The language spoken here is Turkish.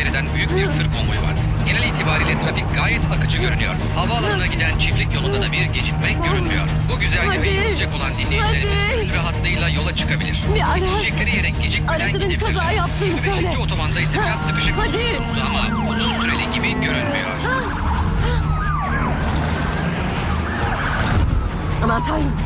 şeriden büyük bir tır konvoyu var. Genel itibariyle trafik gayet akıcı görünüyor. Havaalanına giden çiftlik yolunda da bir gecikme görünmüyor. Bu güzergahı Hadi. izleyecek olan dinleyicilerimiz Hadi. gönül rahatlığıyla yola çıkabilir. Bir ara. Yetişecekleri yere gecikmeden Aracının gidebilir. kaza yaptığını söyle. İkinci otobanda ise biraz sıkışık Hadi. söz konusu ama uzun süreli gibi görünmüyor. Aman tanrım.